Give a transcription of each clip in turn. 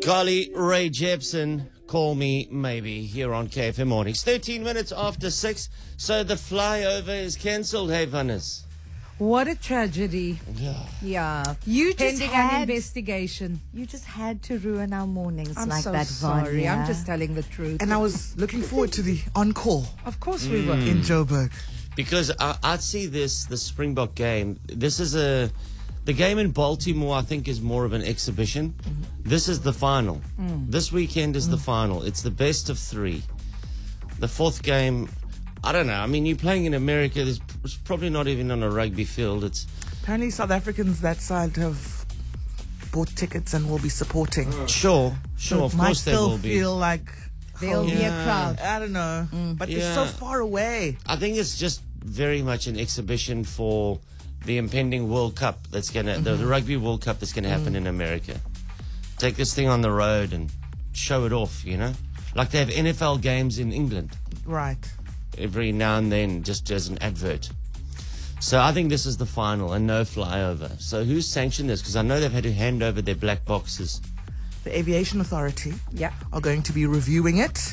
Carly Rae Jepsen, Call Me Maybe, here on KFM Mornings. 13 minutes after 6, so the flyover is cancelled, hey, Vanessa. What a tragedy. Yeah. You just Pending had an investigation. You just had to ruin our mornings I'm like so that, sorry. Vanya. I'm just telling the truth. And I was looking forward to the encore Of course we were. in Joburg. Because I'd see the Springbok game. This is the game in Baltimore, I think, is more of an exhibition. This is the final. This weekend is the final. It's the best of 3. The fourth game, I don't know. I mean, you're playing in America. It's probably not even on a rugby field. It's Apparently South Africans that side have bought tickets and will be supporting. sure, of Might course they still will be. feel like There'll be a crowd. I don't know, but they're so Yeah. far away. I think it's just very much an exhibition for the impending World Cup that's gonna the Rugby World Cup that's gonna happen in America. Take this thing on the road and show it off, you know? Like they have NFL games in England Right. every now and then, just as an advert. So I think this is the final and no flyover. So who's sanctioned this? Because I know they've had to hand over their black boxes. The Aviation Authority Yeah. are going to be reviewing it.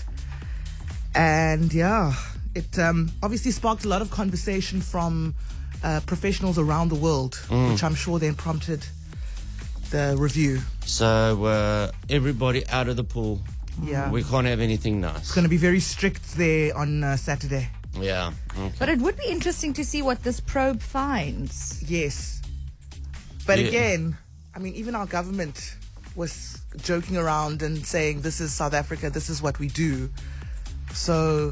And yeah, it obviously sparked a lot of conversation from professionals around the world, which I'm sure then prompted the review. So everybody out of the pool. Yeah. We can't have anything nice. It's going to be very strict there on Saturday. Yeah. Okay. But it would be interesting to see what this probe finds. Yes. But Yeah. again, I mean, even our government was joking around and saying, this is South Africa, this is what we do. So,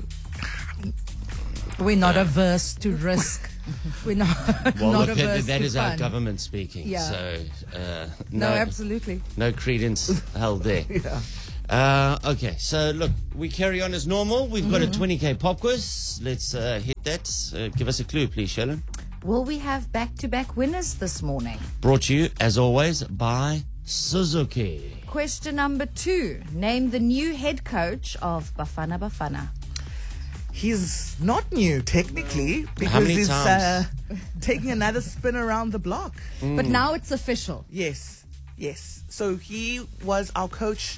We're not averse to risk. We're not, Well, not look, averse that to is our fun. government speaking. Yeah. So, No, absolutely. no credence held there. Okay, so look, we carry on as normal. We've got a 20k pop quiz. Let's hit that. Give us a clue, please, Shellen. Will we have back-to-back winners this morning? Brought to you, as always, by Suzuki. Question number 2. Name the new head coach of Bafana Bafana. he's not new, technically, because many he's times? taking another spin around the block. But now it's official. Yes. So he was our coach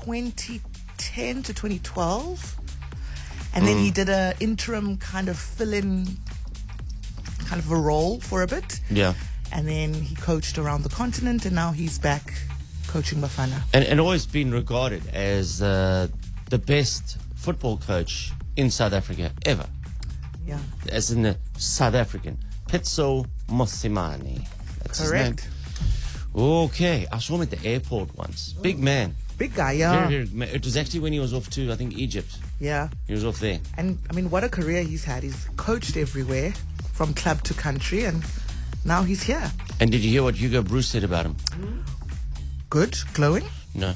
2010 to 2012. And then he did a interim kind of fill-in kind of a role for a bit. Yeah. And then he coached around the continent, and now he's back coaching Bafana. And always been regarded as the best football coach in South Africa ever. Yeah, As in the South African. Pitso Mosimane. That's his name. correct. Okay, I saw him at the airport once. Big man. Big guy, yeah. It was actually when he was off to, I think, Egypt. Yeah. He was off there. And, I mean, what a career he's had. He's coached everywhere, from club to country, and now he's here. And did you hear what Hugo Bruce said about him? Good, glowing. No.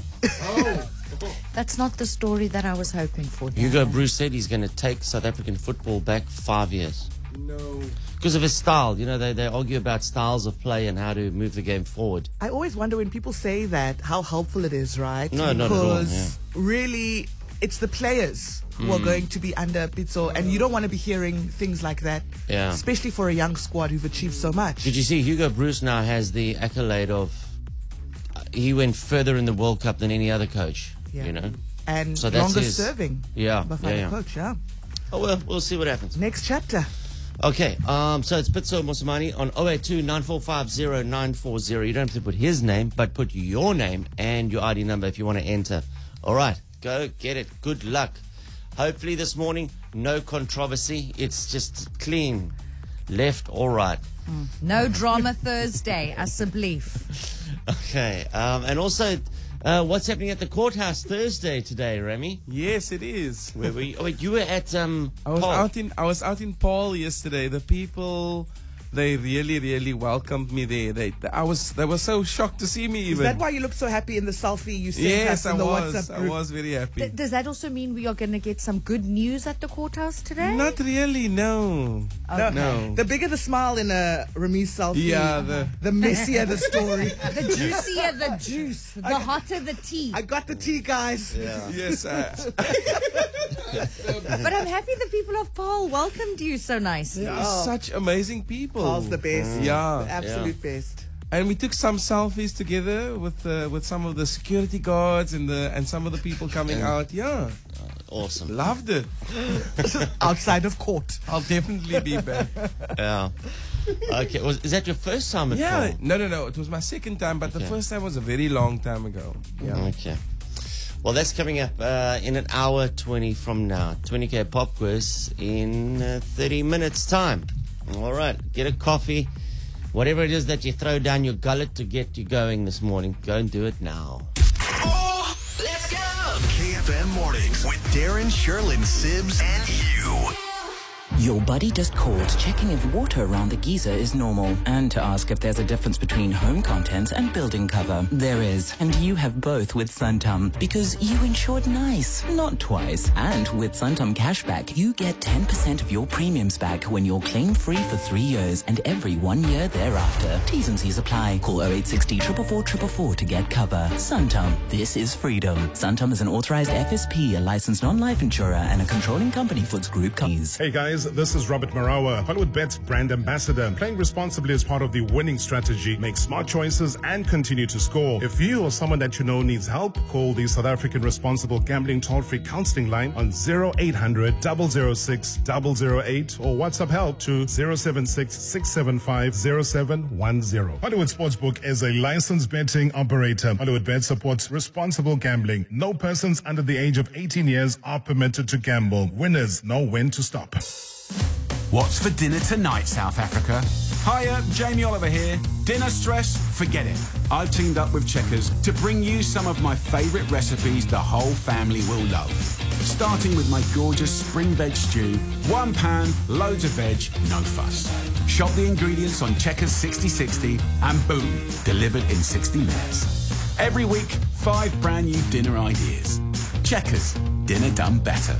That's not the story that I was hoping for. Hugo Darren. Bruce said he's going to take South African football back 5 years. No. Because of his style. You know, they argue about styles of play and how to move the game forward. I always wonder when people say that, how helpful it is, right? No, not at all, Because really, it's the players who are going to be under Pitso, and you don't want to be hearing things like that, Yeah. especially for a young squad who've achieved so much. Did you see Hugo Bruce now has the accolade of he went further in the World Cup than any other coach, Yeah. you know? And So that's longest his- serving Yeah, Bafana yeah. coach, yeah. Oh, well, we'll see what happens. Next chapter. Okay, so it's Pitso Mosimane on 082 9450 940. You don't have to put his name, but put your name and your ID number if you want to enter. All right, go get it. Good luck. Hopefully this morning, no controversy. It's just clean, left or right. No drama Thursday, asseblief. Okay, and also, what's happening at the courthouse Thursday today, Remy? Yes, it is. Where were you? Oh, wait, you were at I was Paul. I was out in Paul yesterday. The people, they really welcomed me there. They were so shocked to see me. Is Even that why you look so happy in the selfie you sent yes, us I in the was. WhatsApp I group? was very happy. Does that also mean we are going to get some good news at the courthouse today? Not really, no. No. The bigger the smile in a Remi's selfie, Yeah, the messier the story. The juicier the juice, the hotter the tea. I got the tea, guys. Yes. But I'm happy the people of Paul welcomed you so nicely. Such amazing people. Paul's the best. Yeah. The absolute best. And we took some selfies together with some of the security guards and some of the people coming out. Yeah, Awesome. loved it. Outside of court. I'll definitely be back. Yeah. Okay. Is that your first time at Yeah, Paul? no. It was my second time, but the Okay. first time was a very long time ago. Yeah. Okay. Well, that's coming up in an hour 20 from now. 20K pop quiz in 30 minutes time. All right. Get a coffee. Whatever it is that you throw down your gullet to get you going this morning, go and do it now. Oh, let's go! KFM Mornings with Darren, Sherlyn, Sibs, and you. Your buddy just called checking if water around the geyser is normal and to ask if there's a difference between home contents and building cover. There is, and you have both with Santam because you insured nice, not twice. And with Santam Cashback, you get 10% of your premiums back when you're claim-free for 3 years and every 1 year thereafter. T's and C's apply. Call 0860 444 444 to get cover. Santam, this is freedom. Santam is an authorized FSP, a licensed non-life insurer, and a controlling company for its group companies. Hey guys, this is Robert Marawa, Hollywood Bet's brand ambassador. Playing responsibly is part of the winning strategy. Make smart choices and continue to score. If you or someone that you know needs help, call the South African Responsible Gambling Toll-Free Counseling Line on 0800 006 008 or WhatsApp help to 076 675 0710. Hollywood Sportsbook is a licensed betting operator. Hollywood Bet supports responsible gambling. No persons under the age of 18 years are permitted to gamble. Winners know when to stop. What's for dinner tonight, South Africa? Hiya, Jamie Oliver here. Dinner stress? Forget it. I've teamed up with Checkers to bring you some of my favourite recipes the whole family will love. Starting with my gorgeous spring veg stew, 1 pan, loads of veg, no fuss. Shop the ingredients on Checkers 6060 and boom, delivered in 60 minutes. Every week, 5 brand new dinner ideas. Checkers, dinner done better.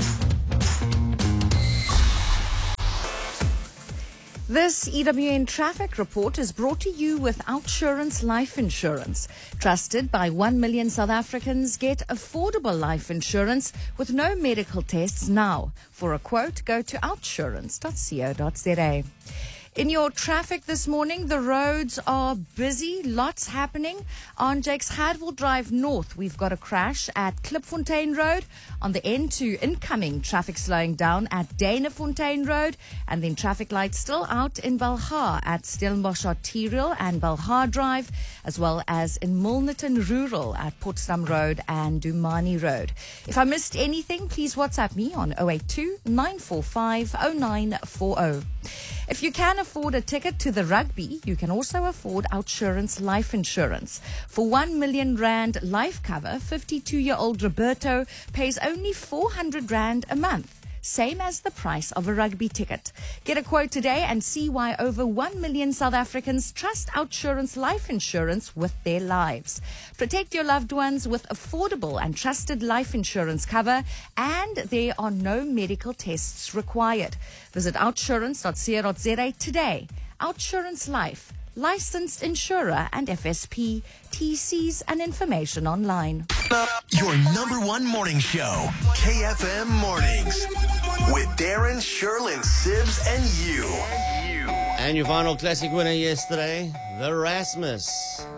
This EWN traffic report is brought to you with Outsurance Life Insurance. Trusted by 1 million South Africans, get affordable life insurance with no medical tests now. For a quote, go to outsurance.co.za. In your traffic this morning, the roads are busy, lots happening. On Jakes Hadwell Drive North, we've got a crash at Klipfontein Road. On the N2 incoming, traffic slowing down at Danafontein Road. And then traffic lights still out in Belhar at Stellenbosch Arterial and Belhar Drive, as well as in Milnerton Rural at Potsdam Road and Dumani Road. If I missed anything, please WhatsApp me on 082 945 0940. If you can afford a ticket to the rugby, you can also afford Outsurance Life Insurance. For 1 million rand life cover, 52-year-old Roberto pays only 400 rand a month, same as the price of a rugby ticket. Get a quote today and see why over 1 million South Africans trust Outsurance Life Insurance with their lives. Protect your loved ones with affordable and trusted life insurance cover, and there are no medical tests required. Visit outsurance.co.za today. Outsurance Life, licensed insurer and FSP. TCs and information online. Your #1 morning show, KFM Mornings, with Darren, Sherlyn, Sibs, and you. And your final classic winner yesterday, the Rasmus.